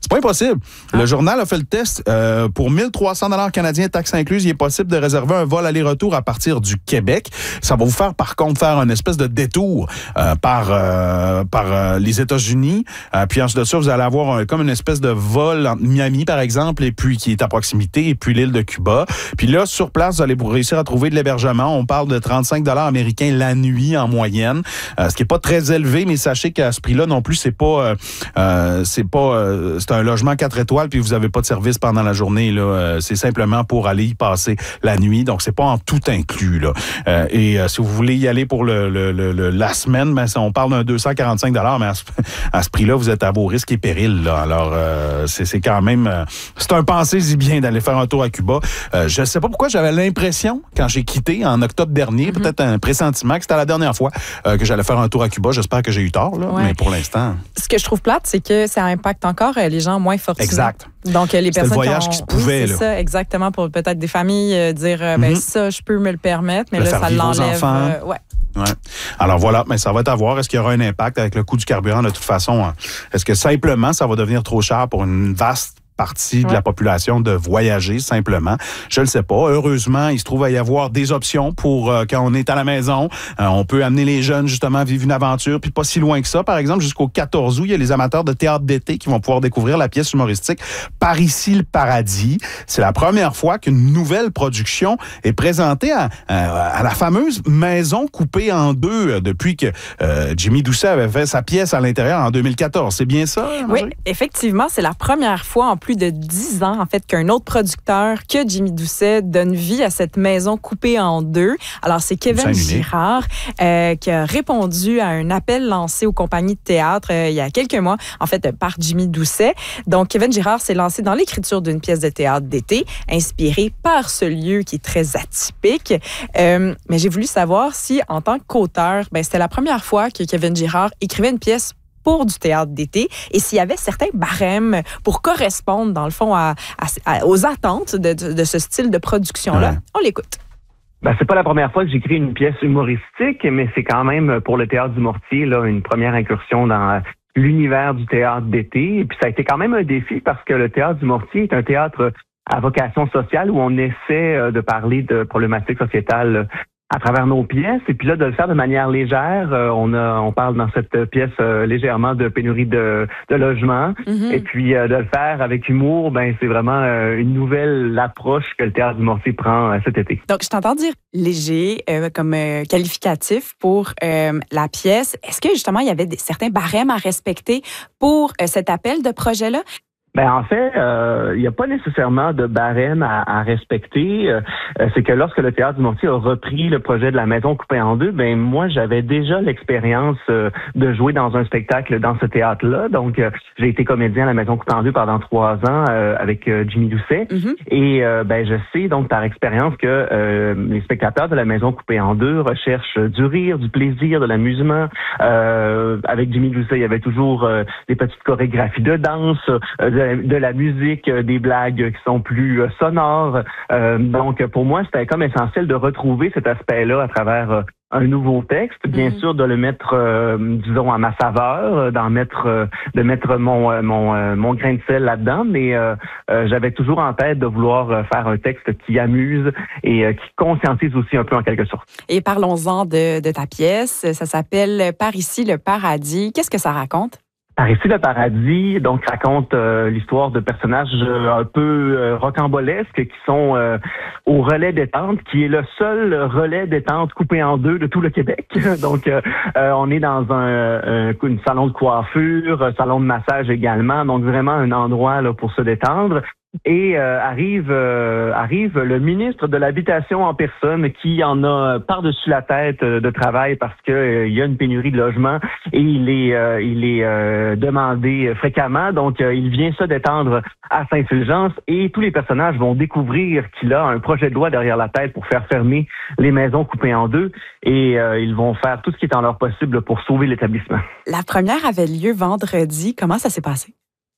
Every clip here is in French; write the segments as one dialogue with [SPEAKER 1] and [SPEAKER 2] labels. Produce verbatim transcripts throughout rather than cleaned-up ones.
[SPEAKER 1] C'est pas impossible. Ah. Le journal a fait le test. Euh, pour mille trois cents dollars canadiens, taxes incluses, il est possible de réserver un vol aller-retour à partir du Québec. Ça va vous faire, par contre, faire une espèce de détour euh, par, euh, par euh, les États-Unis. Euh, puis ensuite de ça, vous allez avoir un, comme une espèce de vol entre Miami, par exemple, et puis qui est à proximité, et puis l'île de Cuba. Puis là, sur place, vous allez réussir à trouver de l'hébergement. On parle de trente-cinq dollars américains la nuit en moyenne, euh, ce qui est pas très élevé, mais sachez qu'à ce prix-là non plus, c'est pas, euh, euh, c'est pas, euh, c'est un logement quatre étoiles, puis vous avez pas de service pendant la journée là. Euh, c'est simplement pour aller y passer la nuit, donc c'est pas en tout inclus là. Euh, et euh, si vous voulez y aller pour le, le, le, le la semaine, ben on parle d'un deux cent quarante-cinq dollars, mais à ce, à ce prix-là, vous êtes à vos risques et périls là. Alors euh, c'est, c'est quand même, euh, c'est un pensez-y bien d'aller faire un tour à Cuba. Euh, je sais pas pourquoi j'avais l'impression quand j'ai quitté en octobre dernier, mm-hmm. peut-être un pressentiment que c'était la dernière fois euh, que j'allais faire un tour à Cuba. J'espère que j'ai eu tort là, ouais. mais pour l'instant.
[SPEAKER 2] Ce que je trouve plate, c'est que ça impacte encore les gens moins fortunés.
[SPEAKER 1] Exact.
[SPEAKER 2] Donc les
[SPEAKER 1] C'était
[SPEAKER 2] personnes
[SPEAKER 1] le voyage
[SPEAKER 2] qui, ont...
[SPEAKER 1] qui se pouvait
[SPEAKER 2] oui, c'est
[SPEAKER 1] là.
[SPEAKER 2] ça, exactement, pour peut-être des familles euh, dire euh, ben mm-hmm. ça je peux me le permettre, mais
[SPEAKER 1] le
[SPEAKER 2] là ça l'enlève.
[SPEAKER 1] Euh,
[SPEAKER 2] ouais.
[SPEAKER 1] Ouais. Alors voilà, mais ça va être à voir. Est-ce qu'il y aura un impact avec le coût du carburant de toute façon? Hein? Est-ce que simplement ça va devenir trop cher pour une vaste partie de ouais. la population de voyager simplement? Je le sais pas. Heureusement, il se trouve à y avoir des options pour euh, quand on est à la maison. Euh, on peut amener les jeunes justement à vivre une aventure. Puis pas si loin que ça. Par exemple, jusqu'au quatorze août, il y a les amateurs de théâtre d'été qui vont pouvoir découvrir la pièce humoristique Par ici le paradis. C'est la première fois qu'une nouvelle production est présentée à, à, à la fameuse maison coupée en deux depuis que euh, Jimmy Doucet avait fait sa pièce à l'intérieur en deux mille quatorze. C'est bien ça, Marie?
[SPEAKER 2] Oui, effectivement, c'est la première fois en plus de dix ans, en fait, qu'un autre producteur que Jimmy Doucet donne vie à cette maison coupée en deux. Alors, c'est Kevin Girard euh, qui a répondu à un appel lancé aux compagnies de théâtre euh, il y a quelques mois, en fait, par Jimmy Doucet. Donc, Kevin Girard s'est lancé dans l'écriture d'une pièce de théâtre d'été, inspirée par ce lieu qui est très atypique. Euh, mais j'ai voulu savoir si, en tant qu'auteur, ben, c'était la première fois que Kevin Girard écrivait une pièce pour du théâtre d'été et s'il y avait certains barèmes pour correspondre, dans le fond, à, à, à, aux attentes de, de, de ce style de production-là. Ouais. On l'écoute.
[SPEAKER 3] Ben, c'est pas la première fois que j'écris une pièce humoristique, mais c'est quand même, pour le Théâtre du Mortier, là, une première incursion dans l'univers du théâtre d'été. Et puis ça a été quand même un défi parce que le Théâtre du Mortier est un théâtre à vocation sociale où on essaie de parler de problématiques sociétales à travers nos pièces, et puis là, de le faire de manière légère. Euh, on a, on parle dans cette pièce euh, légèrement de pénurie de, de logements, mm-hmm. et puis euh, de le faire avec humour, ben c'est vraiment euh, une nouvelle approche que le Théâtre du Mortier prend euh, cet été.
[SPEAKER 2] Donc, je t'entends dire léger euh, comme euh, qualificatif pour euh, la pièce. Est-ce que justement, il y avait des, certains barèmes à respecter pour euh, cet appel de projet-là?
[SPEAKER 3] Ben en fait, euh, il n'y a pas nécessairement de barème à, à respecter. Euh, c'est que lorsque le Théâtre du Mortier a repris le projet de la maison coupée en deux, ben moi j'avais déjà l'expérience euh, de jouer dans un spectacle dans ce théâtre-là. Donc euh, j'ai été comédien à la maison coupée en deux pendant trois ans euh, avec euh, Jimmy Doucet. Mm-hmm. Et euh, ben je sais donc par expérience que euh, les spectateurs de la maison coupée en deux recherchent du rire, du plaisir, de l'amusement. Euh, avec Jimmy Doucet, il y avait toujours euh, des petites chorégraphies de danse, euh, de de la musique, des blagues qui sont plus sonores. Euh, donc, pour moi, c'était comme essentiel de retrouver cet aspect-là à travers euh, un nouveau texte. Bien mmh. sûr, de le mettre, euh, disons, à ma saveur, d'en mettre, euh, de mettre mon euh, mon euh, mon grain de sel là-dedans. Mais euh, euh, j'avais toujours en tête de vouloir faire un texte qui amuse et euh, qui conscientise aussi un peu en quelque sorte.
[SPEAKER 2] Et parlons-en de, de ta pièce. Ça s'appelle Par ici le paradis. Qu'est-ce que ça raconte?
[SPEAKER 3] Par ici le paradis, donc raconte euh, l'histoire de personnages euh, un peu euh, rocambolesques qui sont euh, au relais détente, qui est le seul relais détente coupé en deux de tout le Québec. Donc euh, euh, on est dans un, un, un salon de coiffure, un salon de massage également, donc vraiment un endroit là pour se détendre. Et euh, arrive euh, arrive le ministre de l'Habitation en personne qui en a par-dessus la tête euh, de travail parce que euh, il y a une pénurie de logements et il est euh, il est euh, demandé fréquemment. Donc euh, il vient se détendre à Saint-Fulgence et tous les personnages vont découvrir qu'il a un projet de loi derrière la tête pour faire fermer les maisons coupées en deux et euh, ils vont faire tout ce qui est en leur possible pour sauver l'établissement.
[SPEAKER 2] La première avait lieu vendredi. Comment ça s'est passé?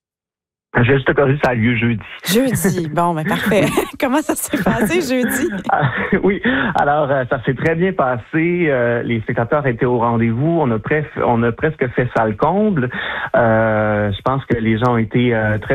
[SPEAKER 3] J'ai juste corrigé, ça a lieu jeudi.
[SPEAKER 2] Jeudi, bon, ben parfait. Comment ça s'est passé jeudi?
[SPEAKER 3] Ah, oui, alors euh, ça s'est très bien passé. Euh, les spectateurs étaient au rendez-vous. On a, presque, on a presque fait salle comble. Euh, je pense que les gens ont été euh, très